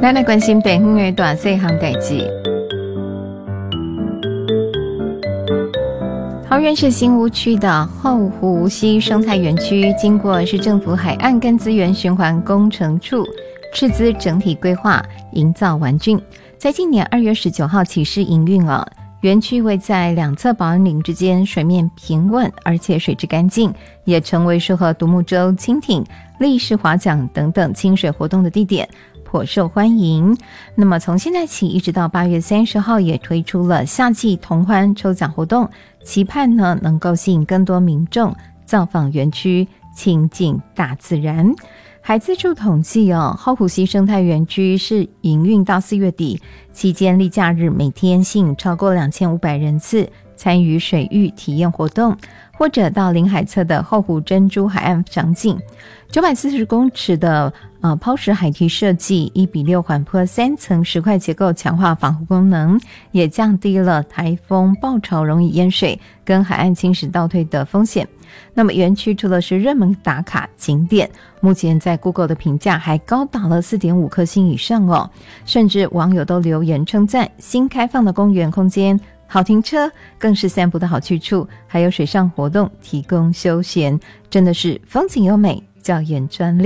咱来关心北园的大细项代志。桃园市新屋区的后湖溪生态园区，经过市政府海岸跟资源循环工程处斥资整体规划，营造完竣，在今年2月19号起试营运了。园区位在两侧保安林之间，水面平稳，而且水质干净，也成为适合独木舟、轻艇、立式划桨等等清水活动的地点，颇受欢迎。那么从现在起一直到8月30号，也推出了夏季同欢抽奖活动，期盼呢能够吸引更多民众造访园区，亲近大自然。海资处统计后湖溪生态园区是营运到4月底期间，例假日每天吸引超过2500人次参与水域体验活动，或者到临海侧的后湖珍珠海岸赏景。940公尺的抛石海堤设计1:6缓坡3层石块结构，强化防护功能，也降低了台风暴潮容易淹水跟海岸侵蚀倒退的风险。那么园区除了是热门打卡景点，目前在 Google 的评价还高达了 4.5 颗星以上哦，甚至网友都留言称赞新开放的公园空间好停车，更是散步的好去处，还有水上活动提供休闲，真的是风景优美，教研专利。